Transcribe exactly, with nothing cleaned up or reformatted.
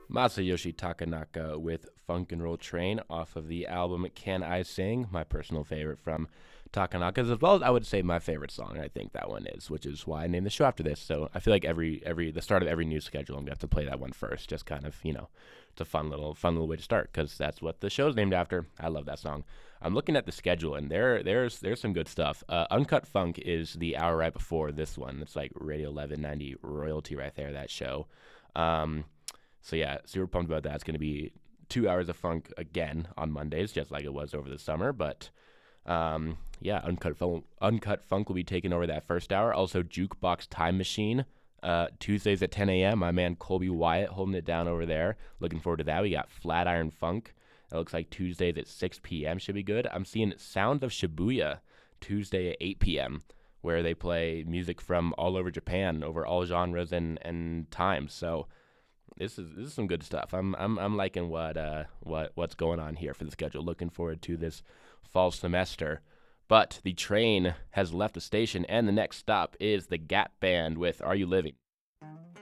Masayoshi Takanaka with Funk and Roll Train off of the album Can I Sing, my personal favorite from Takanaka's, as well as I would say my favorite song. I think that one is, which is why I named the show after this. So I feel like every every the start of every news schedule, I'm gonna have to play that one first. Just kind of, you know, it's a fun little fun little way to start because that's what the show's named after. I love that song. I'm looking at the schedule and there there's there's some good stuff. Uh, Uncut Funk is the hour right before this one. It's like Radio eleven ninety royalty right there. That show. Um, so yeah, super pumped about that. It's gonna be two hours of funk again on Mondays, just like it was over the summer, but. Um, yeah, Uncut Funk, Uncut Funk will be taking over that first hour. Also, Jukebox Time Machine, uh, Tuesdays at ten a.m. My man Colby Wyatt holding it down over there. Looking forward to that. We got Flatiron Funk. It looks like Tuesdays at six p.m. should be good. I'm seeing Sound of Shibuya Tuesday at eight p.m., where they play music from all over Japan, over all genres and, and times. So this is this is some good stuff. I'm I'm I'm liking what uh what what's going on here for the schedule. Looking forward to this fall semester. But the train has left the station, and the next stop is the Gap Band with Are You Living?